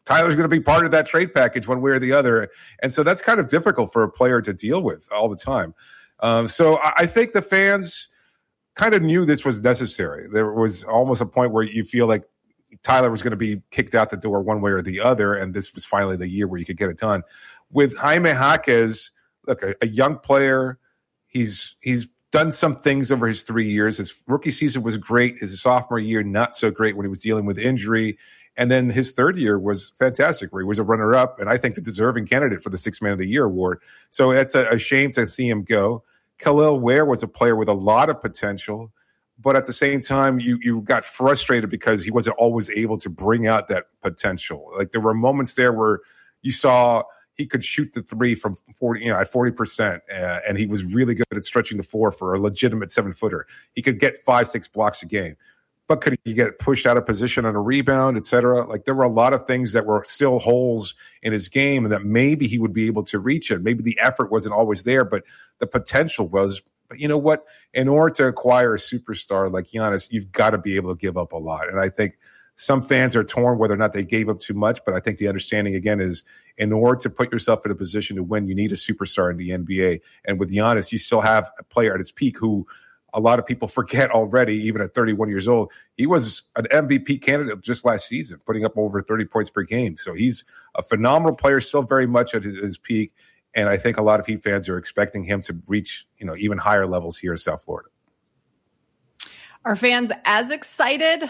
Tyler's going to be part of that trade package one way or the other. And so that's kind of difficult for a player to deal with all the time. So I think the fans kind of knew this was necessary. There was almost a point where you feel like Tyler was going to be kicked out the door one way or the other, and this was finally the year where you could get it done. With Jaime Jaquez, look, a young player, he's done some things over his 3 years. His rookie season was great. His sophomore year, not so great when he was dealing with injury. And then his third year was fantastic, where he was a runner-up, and I think the deserving candidate for the Sixth Man of the Year award. So it's a shame to see him go. Khalil Ware was a player with a lot of potential, but at the same time, you got frustrated because he wasn't always able to bring out that potential. Like there were moments there where you saw he could shoot the three from 40, at 40%, and he was really good at stretching the floor for a legitimate 7-footer. He could get 5-6 blocks a game, but could he get pushed out of position on a rebound, et cetera? Like there were a lot of things that were still holes in his game, and that maybe he would be able to reach it. Maybe the effort wasn't always there, but the potential was. But you know what? In order to acquire a superstar like Giannis, you've got to be able to give up a lot. And I think some fans are torn whether or not they gave up too much. But I think the understanding, again, is in order to put yourself in a position to win, you need a superstar in the NBA. And with Giannis, you still have a player at his peak who a lot of people forget already, even at 31 years old. He was an MVP candidate just last season, putting up over 30 points per game. So he's a phenomenal player, still very much at his peak. And I think a lot of Heat fans are expecting him to reach, even higher levels here in South Florida. Are fans as excited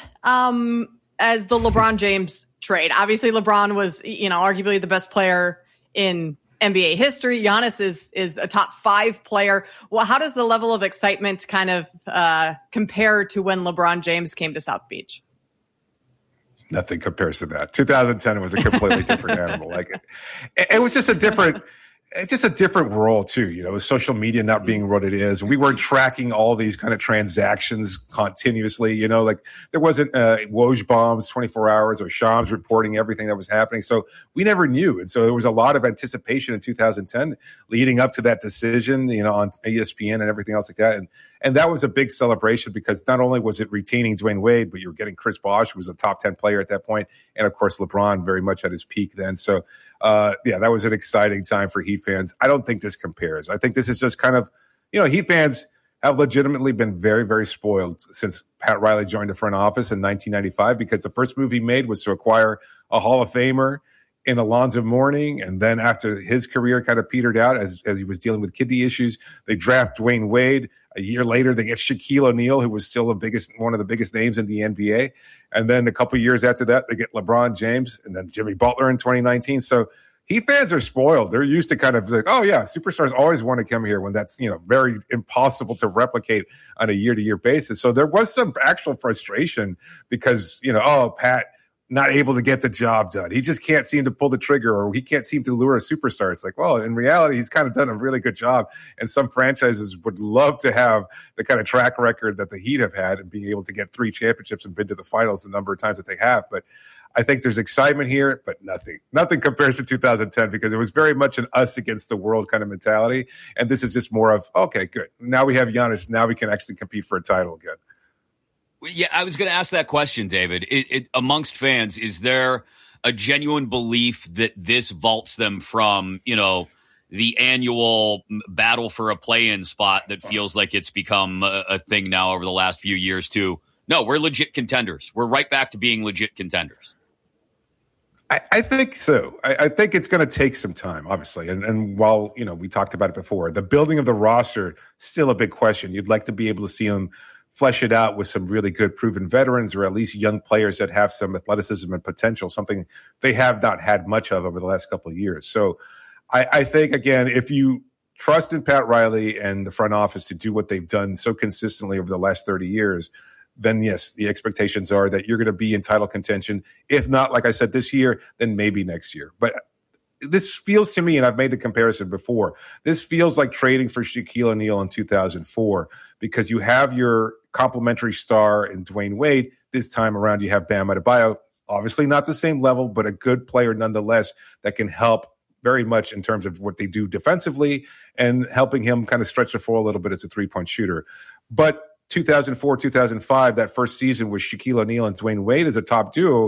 as the LeBron James trade? Obviously, LeBron was, arguably the best player in NBA history. Giannis is a top 5 player. Well, how does the level of excitement kind of compare to when LeBron James came to South Beach? Nothing compares to that. 2010 was a completely different animal. Like it was just a different. It's just a different world too, with social media not being what it is. We weren't tracking all these kind of transactions continuously, like there wasn't Woj bombs 24 hours or Shams reporting everything that was happening. So we never knew. And so there was a lot of anticipation in 2010 leading up to that decision, on ESPN and everything else like that. And that was a big celebration because not only was it retaining Dwayne Wade, but you were getting Chris Bosh, who was a top 10 player at that point, and of course LeBron very much at his peak then. So that was an exciting time for Heat fans. I don't think this compares. I think this is just kind of, Heat fans have legitimately been very, very spoiled since Pat Riley joined the front office in 1995 because the first move he made was to acquire a Hall of Famer in Alonzo Mourning. And then after his career kind of petered out as he was dealing with kidney issues, they draft Dwayne Wade. A year later, they get Shaquille O'Neal, who was still one of the biggest names in the NBA. And then a couple of years after that, they get LeBron James and then Jimmy Butler in 2019. So Heat fans are spoiled. They're used to kind of like, oh yeah, superstars always want to come here when that's, very impossible to replicate on a year-to-year basis. So there was some actual frustration because, Pat not able to get the job done. He just can't seem to pull the trigger or he can't seem to lure a superstar. It's like, well, in reality, he's kind of done a really good job. And some franchises would love to have the kind of track record that the Heat have had and being able to get 3 championships and been to the finals the number of times that they have. But I think there's excitement here, but nothing compares to 2010 because it was very much an us against the world kind of mentality. And this is just more of, okay, good. Now we have Giannis. Now we can actually compete for a title again. Yeah, I was going to ask that question, David. Amongst fans, is there a genuine belief that this vaults them from, the annual battle for a play-in spot that feels like it's become a thing now over the last few years to, no, we're legit contenders. We're right back to being legit contenders. I think so. I think it's going to take some time, obviously. And while, we talked about it before, the building of the roster, still a big question. You'd like to be able to see them flesh it out with some really good proven veterans or at least young players that have some athleticism and potential, something they have not had much of over the last couple of years. So I think, again, if you trust in Pat Riley and the front office to do what they've done so consistently over the last 30 years, then yes, the expectations are that you're going to be in title contention. If not, like I said, this year, then maybe next year. But this feels to me, and I've made the comparison before, this feels like trading for Shaquille O'Neal in 2004 because you have your complementary star in Dwayne Wade. This time around, you have Bam Adebayo, obviously not the same level, but a good player nonetheless that can help very much in terms of what they do defensively and helping him kind of stretch the floor a little bit as a three-point shooter. But 2004, 2005, that first season with Shaquille O'Neal and Dwayne Wade as a top duo,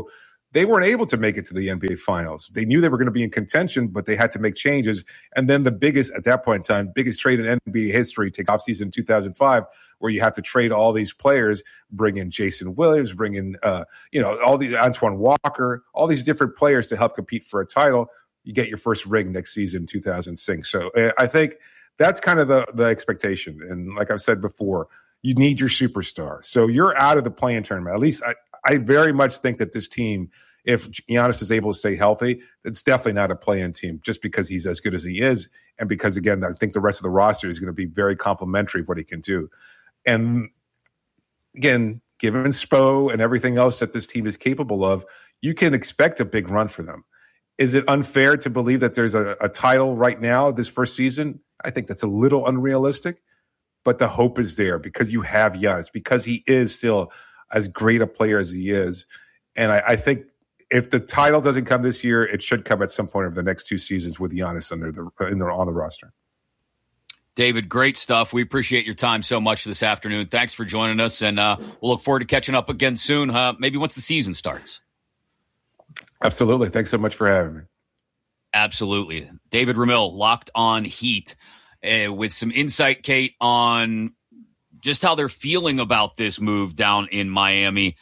they weren't able to make it to the NBA Finals. They knew they were going to be in contention, but they had to make changes. And then the biggest, at that point in time, biggest trade in NBA history, take off season 2005, where you have to trade all these players, bring in Jason Williams, bring in, all the Antoine Walker, all these different players to help compete for a title. You get your first ring next season, 2006. So I think that's kind of the expectation. And like I've said before, you need your superstar. So you're out of the play-in tournament. At least I very much think that this team, if Giannis is able to stay healthy, it's definitely not a play-in team just because he's as good as he is. And because, again, I think the rest of the roster is going to be very complimentary of what he can do. And again, given Spo and everything else that this team is capable of, you can expect a big run for them. Is it unfair to believe that there's a title right now this first season? I think that's a little unrealistic. But the hope is there because you have Giannis, because he is still as great a player as he is. And I think if the title doesn't come this year, it should come at some point over the next 2 seasons with Giannis on the roster. David, great stuff. We appreciate your time so much this afternoon. Thanks for joining us, and we'll look forward to catching up again soon, maybe once the season starts. Absolutely. Thanks so much for having me. Absolutely. David Ramil, Locked On Heat. With some insight, Kate, on just how they're feeling about this move down in Miami.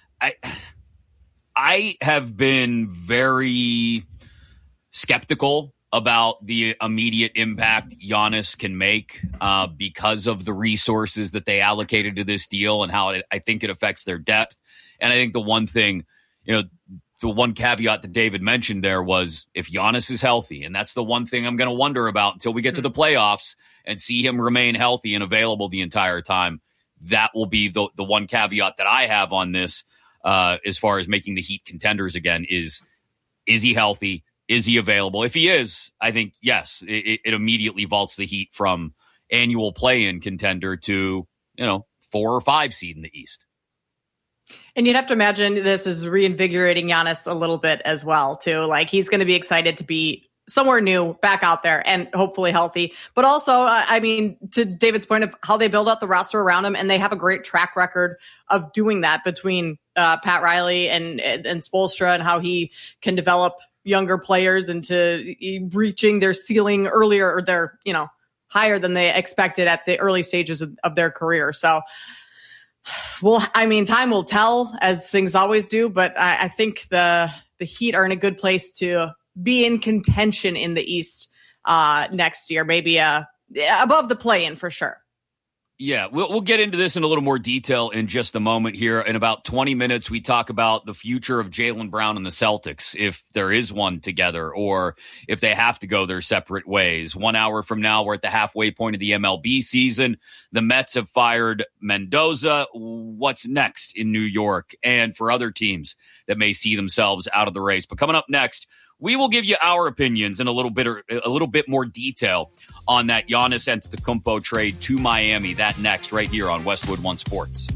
I have been very skeptical about the immediate impact Giannis can make because of the resources that they allocated to this deal and how I think it affects their depth. And I think the one thing, the one caveat that David mentioned there was if Giannis is healthy, and that's the one thing I'm going to wonder about until we get to the playoffs and see him remain healthy and available the entire time. That will be the one caveat that I have on this as far as making the Heat contenders again is he healthy? Is he available? If he is, I think, yes, it immediately vaults the Heat from annual play-in contender to, 4 or 5 seed in the East. And you'd have to imagine this is reinvigorating Giannis a little bit as well, too. Like, he's going to be excited to be somewhere new, back out there, and hopefully healthy. But also, to David's point of how they build out the roster around him, and they have a great track record of doing that between Pat Riley and Spoelstra, and how he can develop younger players into reaching their ceiling earlier, or their, higher than they expected at the early stages of their career. So, well, time will tell, as things always do, but I think the Heat are in a good place to be in contention in the East next year, maybe above the play-in for sure. Yeah, we'll get into this in a little more detail in just a moment here. In about 20 minutes, we talk about the future of Jaylen Brown and the Celtics, if there is one together or if they have to go their separate ways. 1 hour from now, we're at the halfway point of the MLB season. The Mets have fired Mendoza. What's next in New York and for other teams that may see themselves out of the race? But coming up next, we will give you our opinions in a little bit more detail on that Giannis Antetokounmpo trade to Miami. That next, right here on Westwood One Sports.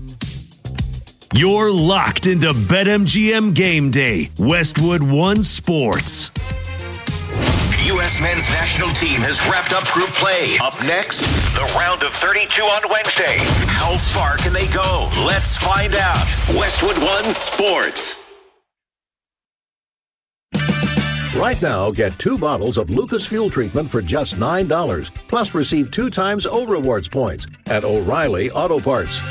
You're locked into BetMGM Game Day. Westwood One Sports. U.S. men's national team has wrapped up group play. Up next, the round of 32 on Wednesday. How far can they go? Let's find out. Westwood One Sports. Right now, get 2 bottles of Lucas Fuel Treatment for just $9. Plus, receive 2 times O-Rewards points at O'Reilly Auto Parts.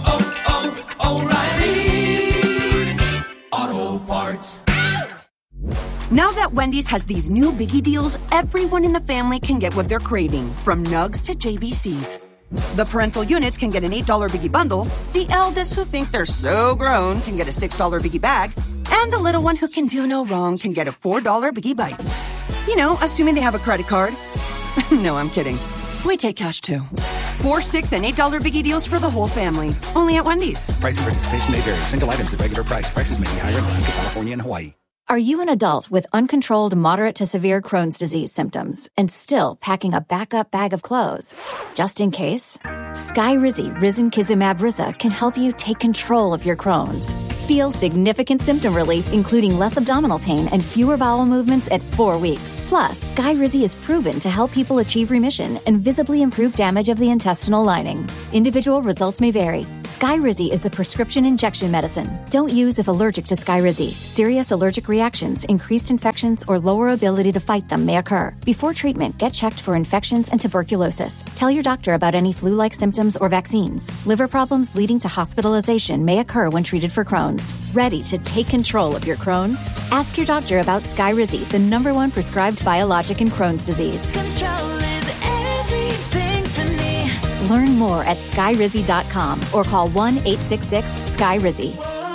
O'Reilly Auto Parts. Now that Wendy's has these new biggie deals, everyone in the family can get what they're craving, from Nugs to JBCs. The parental units can get an $8 biggie bundle. The eldest who think they're so grown can get a $6 biggie bag. And the little one who can do no wrong can get a $4 Biggie Bites. Assuming they have a credit card. No, I'm kidding. We take cash, too. $4, $6, and $8 Biggie deals for the whole family. Only at Wendy's. Price and participation may vary. Single items at regular price. Prices may be higher in Alaska, California, and Hawaii. Are you an adult with uncontrolled moderate to severe Crohn's disease symptoms and still packing a backup bag of clothes? Just in case? Skyrizi Risankizumab Rizza can help you take control of your Crohn's. Feel significant symptom relief, including less abdominal pain and fewer bowel movements at 4 weeks. Plus, Skyrizi is proven to help people achieve remission and visibly improve damage of the intestinal lining. Individual results may vary. Skyrizi is a prescription injection medicine. Don't use if allergic to Skyrizi. Serious allergic reactions, increased infections, or lower ability to fight them may occur. Before treatment, get checked for infections and tuberculosis. Tell your doctor about any flu-like symptoms or vaccines. Liver problems leading to hospitalization may occur when treated for Crohn's. Ready to take control of your Crohn's? Ask your doctor about Skyrizi, the #1 prescribed biologic in Crohn's disease. Control is everything to me. Learn more at skyrizi.com or call 1-866-SKYRIZI.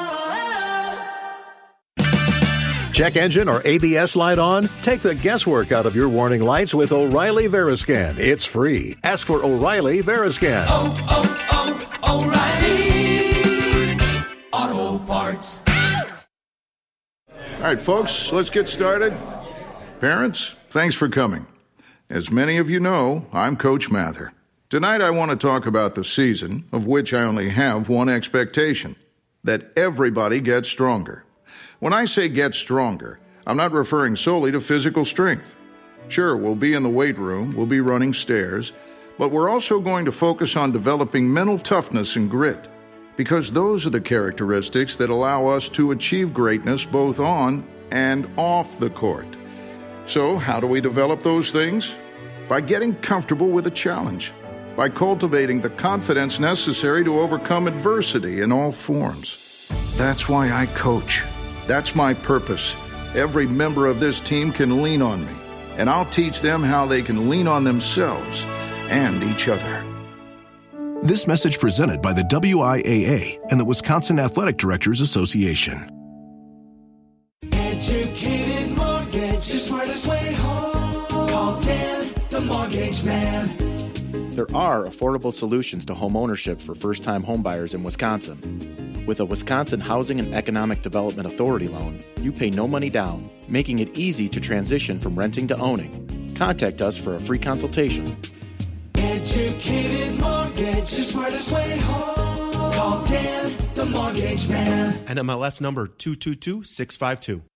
Check engine or ABS light on? Take the guesswork out of your warning lights with O'Reilly Veriscan. It's free. Ask for O'Reilly Veriscan. O'Reilly Auto Parts. All right, folks, let's get started. Parents, thanks for coming. As many of you know, I'm Coach Mather. Tonight I want to talk about the season, of which I only have one expectation, that everybody gets stronger. When I say get stronger, I'm not referring solely to physical strength. Sure, we'll be in the weight room, we'll be running stairs, but we're also going to focus on developing mental toughness and grit, because those are the characteristics that allow us to achieve greatness both on and off the court. So, how do we develop those things? By getting comfortable with a challenge, by cultivating the confidence necessary to overcome adversity in all forms. That's why I coach. That's my purpose. Every member of this team can lean on me, and I'll teach them how they can lean on themselves and each other. This message presented by the WIAA and the Wisconsin Athletic Directors Association. Educated mortgage, the smartest way home. Call Dan, the mortgage man. There are affordable solutions to home ownership for first-time homebuyers in Wisconsin. With a Wisconsin Housing and Economic Development Authority loan, you pay no money down, making it easy to transition from renting to owning. Contact us for a free consultation. Educated mortgage, the smartest way home. Call Dan, the mortgage man. NMLS number 222652.